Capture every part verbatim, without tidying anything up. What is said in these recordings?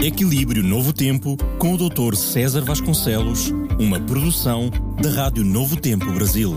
Equilíbrio Novo Tempo, com o doutor César Vasconcelos, uma produção da Rádio Novo Tempo Brasil.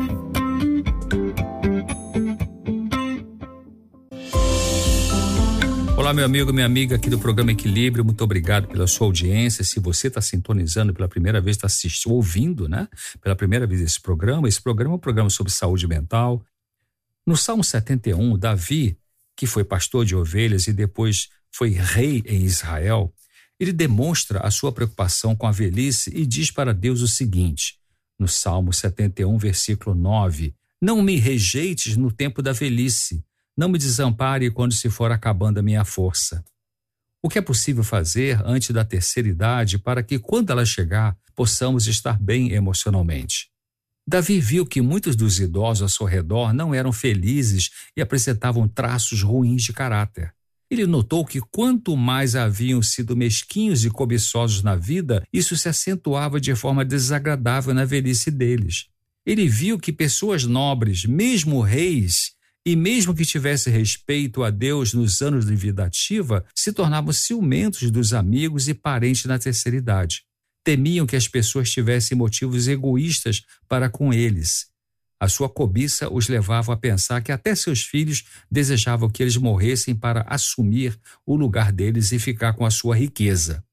Olá, meu amigo, minha amiga aqui do programa Equilíbrio, muito obrigado pela sua audiência. Se você está sintonizando pela primeira vez, está assistindo, ouvindo, né? Pela primeira vez esse programa, esse programa é um programa sobre saúde mental. No Salmo setenta e um, Davi, que foi pastor de ovelhas e depois foi rei em Israel, ele demonstra a sua preocupação com a velhice e diz para Deus o seguinte, no Salmo setenta e um, versículo nove, não me rejeites no tempo da velhice, não me desampare quando se for acabando a minha força. O que é possível fazer antes da terceira idade para que, quando ela chegar, possamos estar bem emocionalmente? Davi viu que muitos dos idosos ao seu redor não eram felizes e apresentavam traços ruins de caráter. Ele notou que quanto mais haviam sido mesquinhos e cobiçosos na vida, isso se acentuava de forma desagradável na velhice deles. Ele viu que pessoas nobres, mesmo reis, e mesmo que tivesse respeito a Deus nos anos de vida ativa, se tornavam ciumentos dos amigos e parentes na terceira idade. Temiam que as pessoas tivessem motivos egoístas para com eles. A sua cobiça os levava a pensar que até seus filhos desejavam que eles morressem para assumir o lugar deles e ficar com a sua riqueza.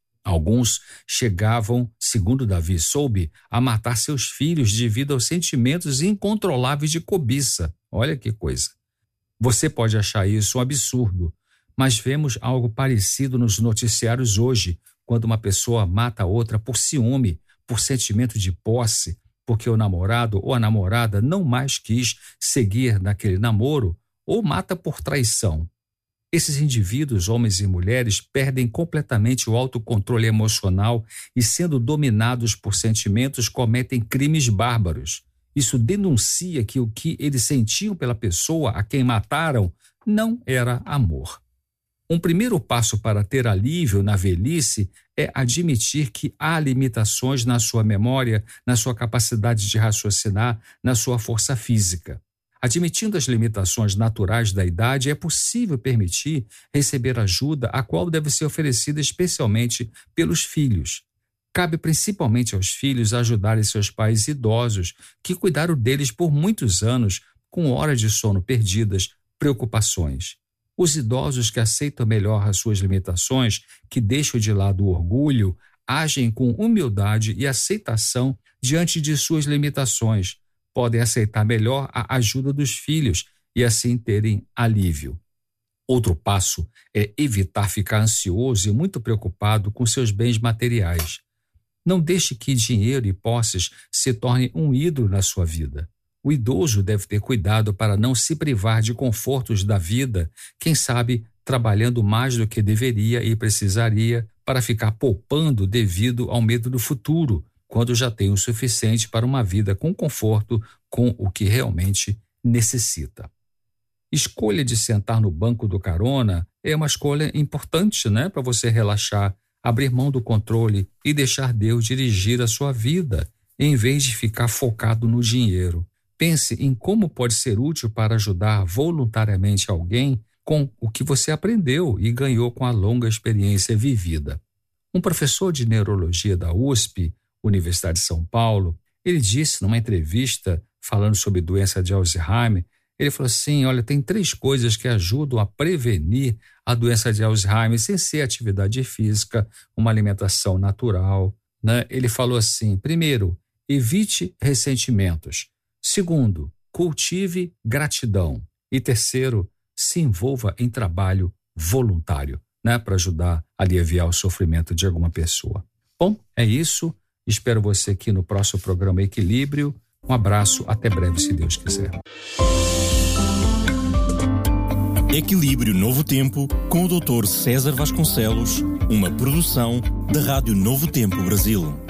Alguns chegavam, segundo Davi soube, a matar seus filhos devido aos sentimentos incontroláveis de cobiça. Olha que coisa. Você pode achar isso um absurdo, mas vemos algo parecido nos noticiários hoje, quando uma pessoa mata a outra por ciúme, por sentimento de posse, porque o namorado ou a namorada não mais quis seguir naquele namoro, ou mata por traição. Esses indivíduos, homens e mulheres, perdem completamente o autocontrole emocional e, sendo dominados por sentimentos, cometem crimes bárbaros. Isso denuncia que o que eles sentiam pela pessoa a quem mataram não era amor. Um primeiro passo para ter alívio na velhice é admitir que há limitações na sua memória, na sua capacidade de raciocinar, na sua força física. Admitindo as limitações naturais da idade, é possível permitir receber ajuda, a qual deve ser oferecida especialmente pelos filhos. Cabe principalmente aos filhos ajudarem seus pais idosos, que cuidaram deles por muitos anos, com horas de sono perdidas, preocupações. Os idosos que aceitam melhor as suas limitações, que deixam de lado o orgulho, agem com humildade e aceitação diante de suas limitações, podem aceitar melhor a ajuda dos filhos e assim terem alívio. Outro passo é evitar ficar ansioso e muito preocupado com seus bens materiais. Não deixe que dinheiro e posses se tornem um ídolo na sua vida. O idoso deve ter cuidado para não se privar de confortos da vida, quem sabe trabalhando mais do que deveria e precisaria para ficar poupando devido ao medo do futuro, quando já tem o suficiente para uma vida com conforto, com o que realmente necessita. Escolha de sentar no banco do carona é uma escolha importante, né, para você relaxar, abrir mão do controle e deixar Deus dirigir a sua vida, em vez de ficar focado no dinheiro. Pense em como pode ser útil para ajudar voluntariamente alguém com o que você aprendeu e ganhou com a longa experiência vivida. Um professor de neurologia da U S P, Universidade de São Paulo, ele disse numa entrevista falando sobre doença de Alzheimer, ele falou assim, olha, tem três coisas que ajudam a prevenir a doença de Alzheimer sem ser atividade física, uma alimentação natural, né? Ele falou assim, primeiro, evite ressentimentos. Segundo, cultive gratidão. E terceiro, se envolva em trabalho voluntário, né, para ajudar a aliviar o sofrimento de alguma pessoa. Bom, é isso. Espero você aqui no próximo programa Equilíbrio. Um abraço, até breve, se Deus quiser. Equilíbrio Novo Tempo, com o doutor César Vasconcelos, uma produção da Rádio Novo Tempo Brasil.